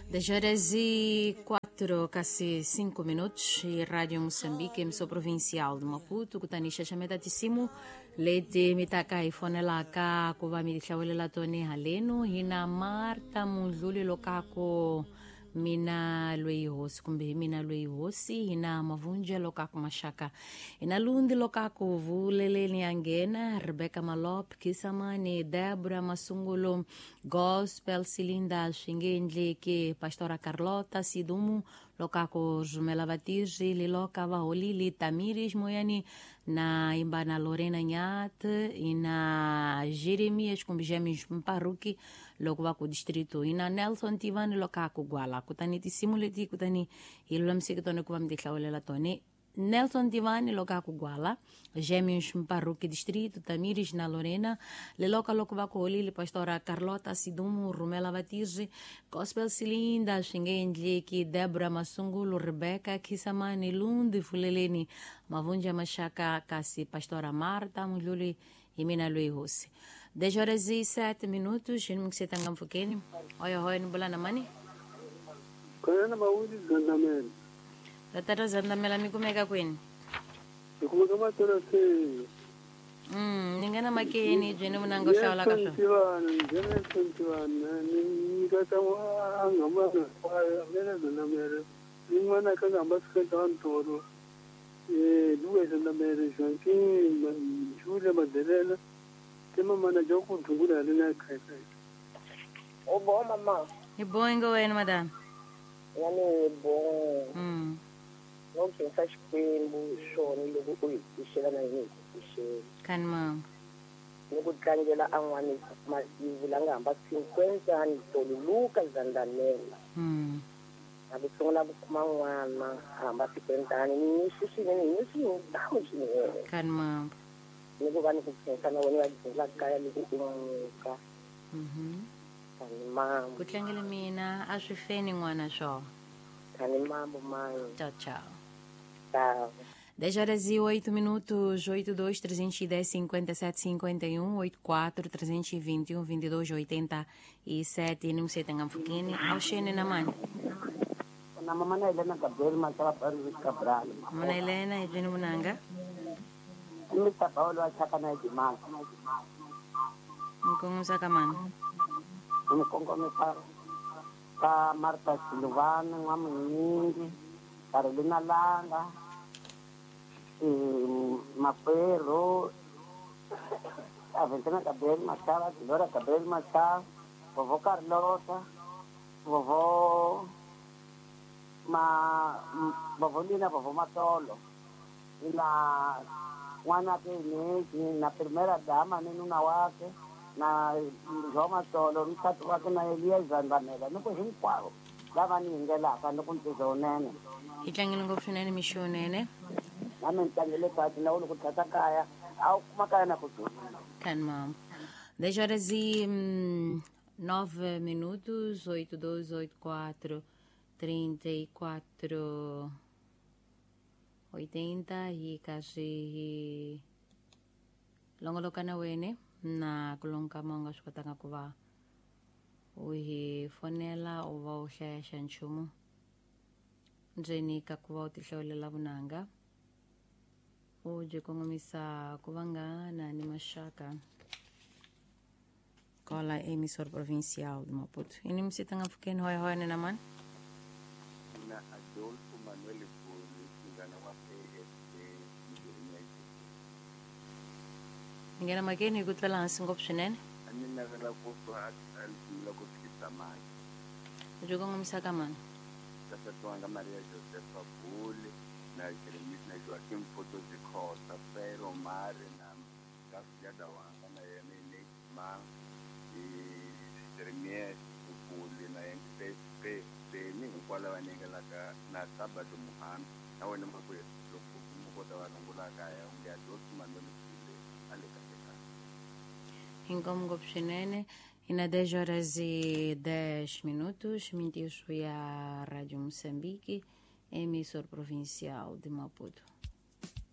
10 horas e 4, quase 5 minutos, e Rádio Moçambique, emissora provincial de Maputo, kutanisha chameta tisimu, leti mitaka ifone laka, kuva mitlawele tone halenu, hina Marta Mudluli lokako, mina lwei hosi, kumbe mina lwei hosi, hina mavunja lokako mashaka, ina lundi lokako vulele ni angena, Rebecca Malop, Kisamani, Débora Masungulo, Gospel Silinda, Xingendli, que Pastora Carlota, Sidumu, lokako Jumela Batiji, Liloka Vaolili, Tamires Moyani, na Imbana Lorena Nyat, e na Jeremias Kumbijamis Mparuki, logo wako distrito, e na Nelson Tivani lokako Guala, kutani tisimuleti kutani ilulam sikitone kuwa mdikla olela tone, Nelson Tivani lokako Guala, Gêmeos Mparuki distrito, Tamires na Lorena, Leloka Lokubako Olili, Pastora Carlota Sidumu, Rumela Batiji, Gospel Silinda, Xingendli, Débora Masungulo, Rebecca, Kisamani, Lundi, Fuleleni, Mavunja Machaka, Kasi, Pastora Marta, Mululi, e Mina Lui Rossi. 10 horas e 7 minutos, Gênimo que você tangam fukeni. Oya, hoya, no bola na mani? Kana maudi zandamela. Tatara zandamela mikumeka kweni. Ikumeka matara se. Ningana makeni, Gênimo nango shawala kasho. Jene ni kata wa ngamba mera zandamela. Ni mana ka ngamba skata antoro. Duwe zandamela shanki shule maderela. Tema mana joku tungula lena kai. Obo mama. E bom ingo wena madam. Yani bom. Não pensas que o chone logo oi, chega na gente, Kan ma. logo kangela angwani mas ivulanga amba 50 anos tolo Lucas Zandanela. Abisonga bukumangwana amba 50 anos ni sisi ni dawo chini. Kan ma. Logo bani kusensa na wani wa kaya logo umuka. Kan ma. Kutlangele mina, aswifeni ngwana sho. Kan mambo mai. Tchau, tchau. Tá. 10 horas e 8 minutos, 82 310 57 51 84 321 22 87. Não sei, tem fukini. Ao Xene na mãe. Na mama na Helena Gabriel Matala Paris Cabral. Mama Helena e Gênimo Nanga. Mr. Paulo achaka na Dimar. Nkongo sa kaman. Umkongo ka Marta Silvana, Ngamungi, Carolina Langa, Mapero, Aventina Gabriel Machado, Silvera Gabriel Machado, Vovó Carlota, Vovó Lina, Vovó Matolo. Y la Juana que la primera dama en una wake, na Roma Matolo, Rita Tuake na Elia Zandanela, no pues un cuadro. Dava ningela kando kuntizo nene. Itlangele ngofunene misho nene. Nami ntangele kathi na ukuthatha kaya au kumakaya na kuthi. Kan ma. 10 horas e 9 minutos, 82 84 34 80 e kasi longoloka na wene na kulonka manga shukatanga kuva uhi fonela uva uhlaya nchumu ndzeni ka kuva utihlawulela vunanga uje kongomisa kuvangana ni mashaka kola emissora provincial de Maputo. Ini msitanga fukeni hoya nena man? Na Adolfo Manuel Poli, ngana wa PSP Ngena makeni kutwela hansi ngopfu nene? Anina vela kufu alifumila kufikisa maji. Uje kongomisa ka man? Sasa tuanga Maria Josefa Puli, na Jeremias na Joaquim Foto Zikota, Pero Mare na Gafjada wanga na Yemene Mang, Jeremias Puli na PSP ni nkwala wanengela ka na Sabado Muhana na wena makuye lokukota wanangula kaya ungia Adolfo Manuel Puli alekateka. Ingom ngopfu nene. Ina 10 horas e 10 minutos, mintisho ya Rádio Moçambique, emissora provincial de Maputo.